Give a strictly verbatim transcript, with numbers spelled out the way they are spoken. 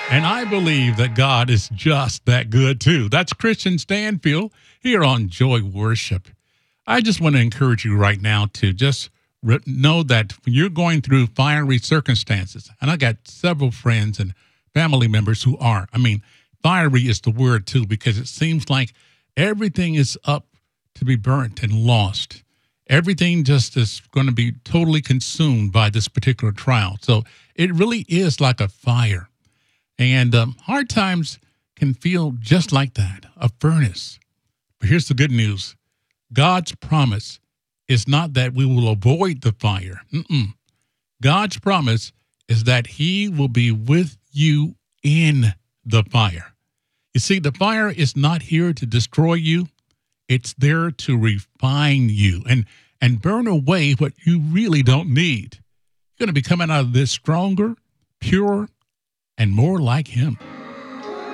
And I believe that God is just that good too. That's Christian Stanfield here on Joy Worship. I just want to encourage you right now to just re- know that when you're going through fiery circumstances, and I got several friends and family members who are, I mean, fiery is the word too, because it seems like everything is up to be burnt and lost. Everything just is going to be totally consumed by this particular trial. So it really is like a fire. And um, hard times can feel just like that, a furnace. But here's the good news. God's promise is not that we will avoid the fire. Mm-mm. God's promise is that he will be with you in the fire. You see, the fire is not here to destroy you. It's there to refine you and, and burn away what you really don't need. You're going to be coming out of this stronger, purer, and more like him.